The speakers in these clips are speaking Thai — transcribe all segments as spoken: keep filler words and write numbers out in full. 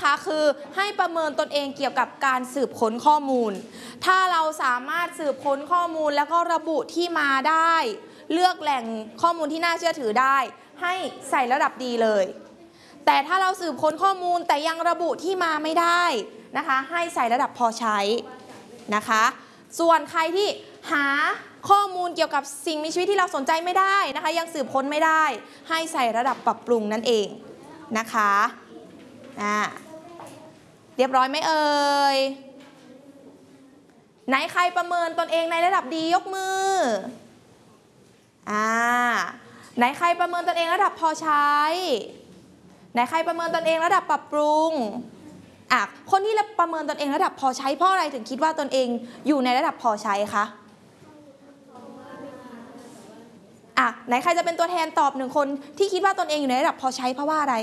นะคะคือให้ประเมินตนเองเกี่ยวกับการสืบค้นข้อมูลถ้าเราสามารถสืบค้นข้อมูลแล้วก็ระบุที่มาได้เลือกแหล่งข้อมูลที่น่าเชื่อถือได้ให้ใส่ระดับดีเลยแต่ถ้าเราสืบค้นข้อมูลแต่ยังระบุที่มาไม่ได้นะคะให้ใส่ระดับพอใช้นะคะส่วนใครที่หาข้อมูลเกี่ยวกับสิ่งมีชีวิตที่เราสนใจไม่ได้นะคะยังสืบค้นไม่ได้ให้ใส่ระดับปรับปรุงนั่นเองนะคะอ่าเรียบร้อยไหมเอ่ยไหนใครประเมินตนเองในระดับดียกมืออ่าไหนใครประเมินตนเองระดับพอใช้ไหนใครประเมินตนเองระดับปรับปรุงอ่ะคนที่ประเมินตนเองระดับพอใช้เพราะอะไรถึงคิดว่าตนเองอยู่ในระดับพอใช้คะอ่ะไหนใครจะเป็นตัวแทนตอบหนึ่งคนที่คิดว่าตนเองอยู่ในระดับพอใช้เพราะว่าอะไร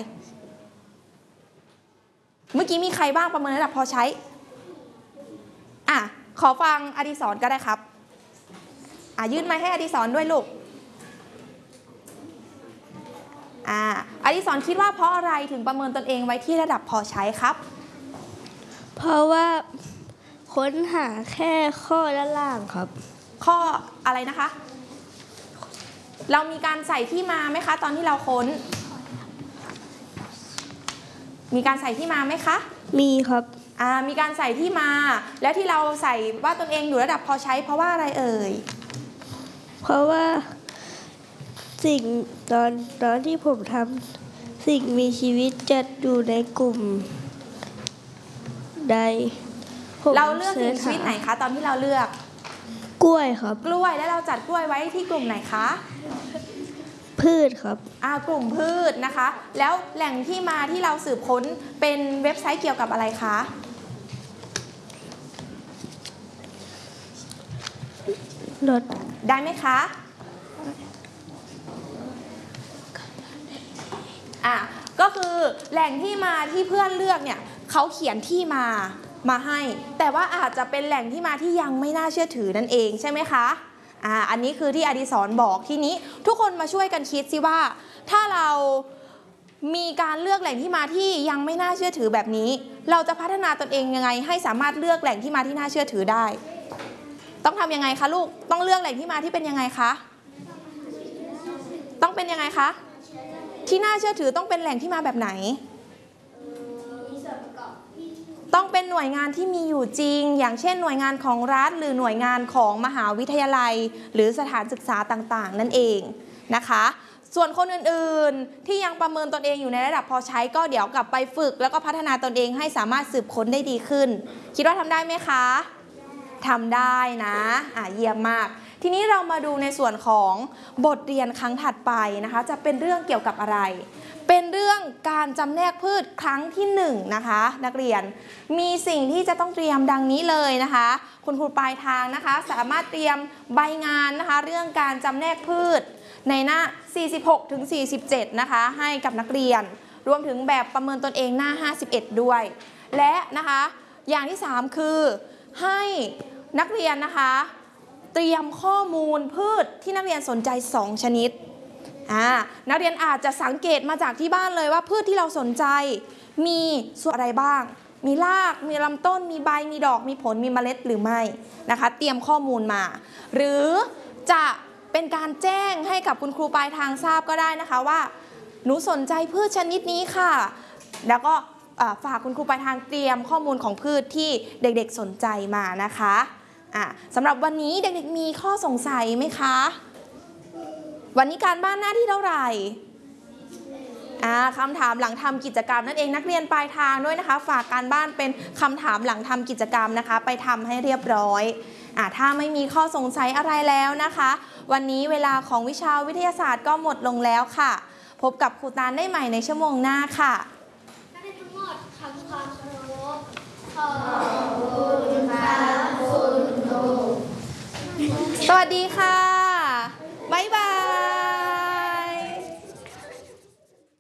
เมื่อกี้มีใครบ้างประเมินระดับพอใช้อ่ะขอฟังอดิศรก็ได้ครับอ่ะยื่นไมค์ให้อดิศรด้วยลูกอ่าอดิศรคิดว่าเพราะอะไรถึงประเมินตนเองไว้ที่ระดับพอใช้ครับเพราะว่าค้นหาแค่ข้อด้านล่างครับข้ออะไรนะคะเรามีการใส่ที่มาไหมคะตอนที่เราค้นมีการใส่ที่มาไหมคะมีครับอ่ามีการใส่ที่มาแล้วที่เราใส่ว่าตนเองอยู่ระดับพอใช้เพราะว่าอะไรเอ่ยเพราะว่าสิ่งตอนตอนที่ผมทำสิ่งมีชีวิตจะอยู่ในกลุ่มใดเราเลือกสิ่งมีชีวิตไหนคะตอนที่เราเลือกกล้วยครับกล้วยแล้วเราจัดกล้วยไว้ที่กลุ่มไหนคะพืชครับอ่ากลุ่มพืชนะคะแล้วแหล่งที่มาที่เราสืบค้นเป็นเว็บไซต์เกี่ยวกับอะไรคะรถได้ไหมคะอ่ะก็คือแหล่งที่มาที่เพื่อนเลือกเนี่ยเขาเขียนที่มามาให้แต่ว่าอาจจะเป็นแหล่งที่มาที่ยังไม่น่าเชื่อถือนั่นเองใช่ไหมคะอ่าอันนี้คือที่อดิศรบอกทีนี้ทุกคนมาช่วยกันคิดสิว่าถ้าเรามีการเลือกแหล่งที่มาที่ยังไม่น่าเชื่อถือแบบนี้เราจะพัฒนาตนเองยังไงให้สามารถเลือกแหล่งที่มาที่น่าเชื่อถือได้ต้องทำยังไงคะลูกต้องเลือกแหล่งที่มาที่เป็นยังไงคะต้องเป็นยังไงคะที่น่าเชื่อถือต้องเป็นแหล่งที่มาแบบไหนต้องเป็นหน่วยงานที่มีอยู่จริงอย่างเช่นหน่วยงานของรัฐหรือหน่วยงานของมหาวิทยาลัยหรือสถานศึกษาต่างๆนั่นเองนะคะส่วนคนอื่นๆที่ยังประเมินตนเองอยู่ในระดับพอใช้ก็เดี๋ยวกลับไปฝึกแล้วก็พัฒนาตนเองให้สามารถสืบค้นได้ดีขึ้นคิดว่าทำได้ไหมคะทำได้นะอ่ะเยี่ยมมากทีนี้เรามาดูในส่วนของบทเรียนครั้งถัดไปนะคะจะเป็นเรื่องเกี่ยวกับอะไรเป็นเรื่องการจำแนกพืชครั้งที่หนึ่งนะคะนักเรียนมีสิ่งที่จะต้องเตรียมดังนี้เลยนะคะคุณครูปลายทางนะคะสามารถเตรียมใบงานนะคะเรื่องการจำแนกพืชในหน้า สี่สิบหกถึงสี่สิบเจ็ด นะคะให้กับนักเรียนรวมถึงแบบประเมินตนเองหน้า ห้าสิบเอ็ด ด้วยและนะคะอย่างที่สามคือให้นักเรียนนะคะเตรียมข้อมูลพืชที่นักเรียนสนใจสองชนิดอ่านักเรียนอาจจะสังเกตมาจากที่บ้านเลยว่าพืชที่เราสนใจมีส่วนอะไรบ้างมีรากมีลำต้นมีใบมีดอกมีผลมีเมล็ดหรือไม่นะคะเตรียมข้อมูลมาหรือจะเป็นการแจ้งให้กับคุณครูปลายทางทราบก็ได้นะคะว่าหนูสนใจพืชชนิดนี้ค่ะแล้วก็ฝากคุณครูปลายทางเตรียมข้อมูลของพืชที่เด็กๆสนใจมานะคะอ่ะสำหรับวันนี้เด็กๆมีข้อสงสัยไหมคะวันนี้การบ้านหน้าที่เท่าไหร่อ่าคำถามหลังทำกิจกรรมนั่นเองนักเรียนปลายทางด้วยนะคะฝากการบ้านเป็นคำถามหลังทำกิจกรรมนะคะไปทำให้เรียบร้อยอ่าถ้าไม่มีข้อสงสัยอะไรแล้วนะคะวันนี้เวลาของวิชาวิทยาศาสตร์ก็หมดลงแล้วค่ะพบกับครูตาลได้ใหม่ในชั่วโมงหน้าค่ะ